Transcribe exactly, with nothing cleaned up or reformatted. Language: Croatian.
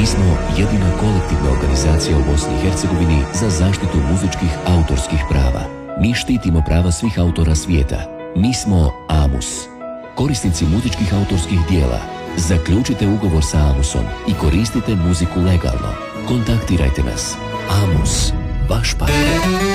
Mi smo jedina kolektivna organizacija u Bosni i Hercegovini za zaštitu muzičkih autorskih prava. Mi štitimo prava svih autora svijeta. Mi smo AMUS. Korisnici muzičkih autorskih dijela, zaključite ugovor sa AMUSom i koristite muziku legalno. Kontaktirajte nas. AMUS, vaš partner.